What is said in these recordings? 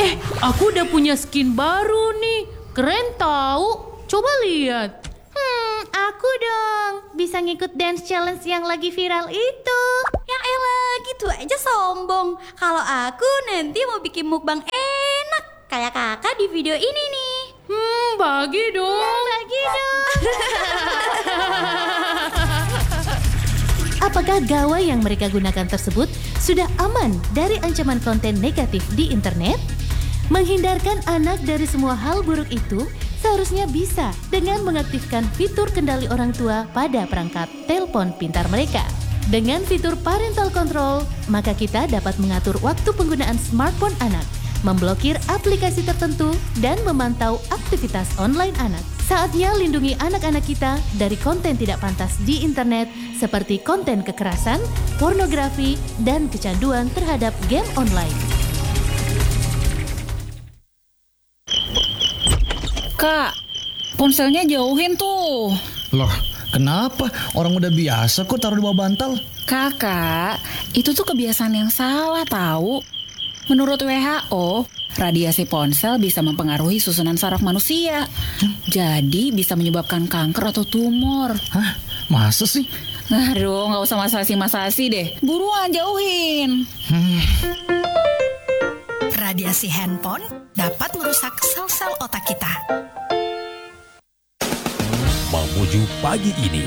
Aku udah punya skin baru nih. Keren tahu. Coba lihat. Aku dong. Bisa ngikut dance challenge yang lagi viral itu. Ya elah, gitu aja sombong. Kalau aku nanti mau bikin mukbang enak kayak kakak di video ini nih. Bagi dong. Bagi dong. Apakah gawai yang mereka gunakan tersebut sudah aman dari ancaman konten negatif di internet? Menghindarkan anak dari semua hal buruk itu seharusnya bisa dengan mengaktifkan fitur kendali orang tua pada perangkat telepon pintar mereka. Dengan fitur parental control, maka kita dapat mengatur waktu penggunaan smartphone anak, memblokir aplikasi tertentu, dan memantau aktivitas online anak. Saatnya lindungi anak-anak kita dari konten tidak pantas di internet seperti konten kekerasan, pornografi, dan kecanduan terhadap game online. Kak, ponselnya jauhin tuh. Loh, kenapa? Orang udah biasa kok taruh di bawah bantal. Kakak, itu tuh kebiasaan yang salah tahu. Menurut WHO, radiasi ponsel bisa mempengaruhi susunan saraf manusia. Jadi bisa menyebabkan kanker atau tumor. Hah? Masa sih? Aduh, gak usah masasi-masasi deh. Buruan jauhin. Radiasi handphone dapat merusak sel-sel otak kita. Mamuju pagi ini.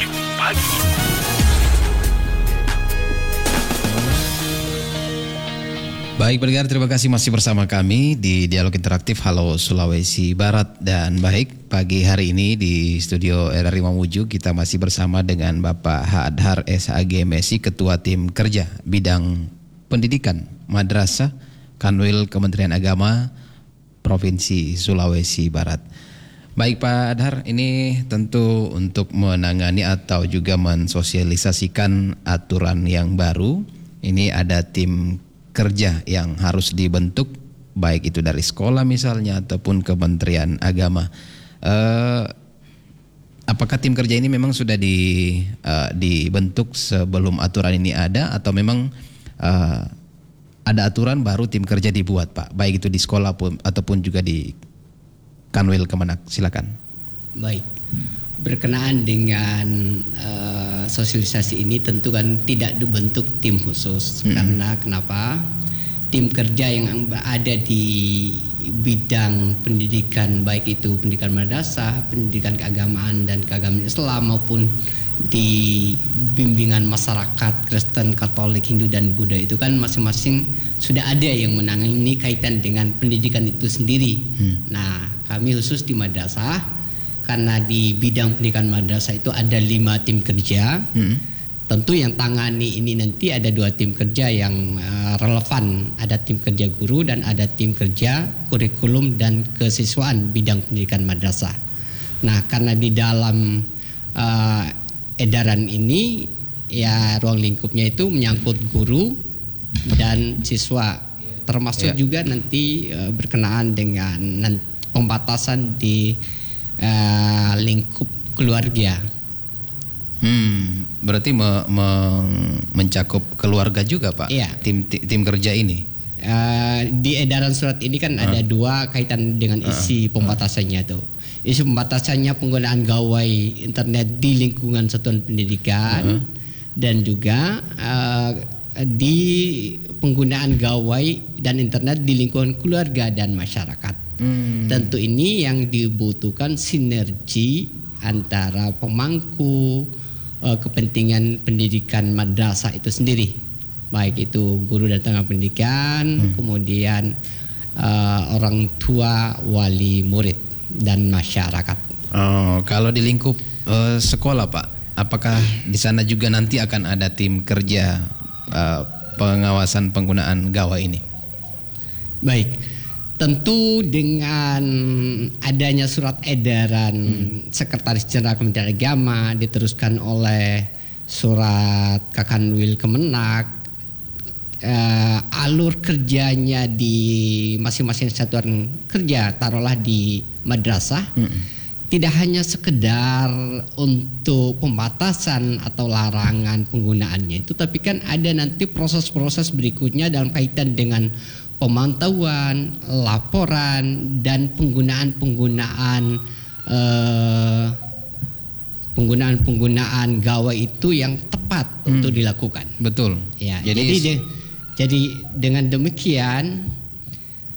Baik pendengar, terima kasih masih bersama kami di Dialog Interaktif Halo Sulawesi Barat. Dan baik, pagi hari ini di studio RRI Mamuju kita masih bersama dengan Bapak Hadhar SHG Messi, Ketua Tim Kerja Bidang Pendidikan Madrasah Kanwil Kementerian Agama Provinsi Sulawesi Barat. Baik Pak Hadhar, ini tentu untuk menangani atau juga mensosialisasikan aturan yang baru. Ini ada tim kerja yang harus dibentuk, baik itu dari sekolah misalnya ataupun Kementerian Agama. Apakah tim kerja ini memang sudah dibentuk sebelum aturan ini ada, atau memang ada aturan baru tim kerja dibuat Pak, baik itu di sekolah ataupun juga di Kanwil Kemenak? Silakan. Baik, berkenaan dengan sosialisasi ini tentu kan tidak dibentuk tim khusus. Karena kenapa? Tim kerja yang ada di bidang pendidikan, baik itu pendidikan madrasah, pendidikan keagamaan dan keagamaan Islam, maupun di bimbingan masyarakat Kristen, Katolik, Hindu dan Buddha, itu kan masing-masing sudah ada yang menangani kaitan dengan pendidikan itu sendiri. Nah, kami khusus di madrasah, karena di bidang pendidikan madrasah itu ada 5 tim kerja. Tentu yang tangani ini nanti ada 2 tim kerja yang relevan. Ada tim kerja guru dan ada tim kerja kurikulum dan kesiswaan bidang pendidikan madrasah. Nah, karena di dalam edaran ini ya ruang lingkupnya itu menyangkut guru dan siswa, termasuk juga nanti berkenaan dengan pembatasan di lingkup keluarga. Berarti mencakup keluarga juga Pak? Iya. Tim kerja ini? Di edaran surat ini kan ada 2 kaitan dengan isi pembatasannya tuh. Isi pembatasannya penggunaan gawai internet di lingkungan satuan pendidikan, dan juga di penggunaan gawai dan internet di lingkungan keluarga dan masyarakat. Tentu ini yang dibutuhkan sinergi antara pemangku kepentingan pendidikan madrasah itu sendiri, baik itu guru dan tenaga pendidikan, kemudian orang tua, wali murid dan masyarakat. Kalau di lingkup sekolah Pak, apakah di sana juga nanti akan ada tim kerja pengawasan penggunaan gawai ini? Baik, tentu dengan adanya surat edaran Sekretaris Jenderal Kementerian Agama diteruskan oleh surat Kakanwil Kemenak, alur kerjanya di masing-masing satuan kerja, taruhlah di madrasah, tidak hanya sekedar untuk pembatasan atau larangan penggunaannya itu, tapi kan ada nanti proses-proses berikutnya dalam kaitan dengan pemantauan, laporan, dan penggunaan gawai itu yang tepat untuk dilakukan. Betul. Ya, Jadi jadi dengan demikian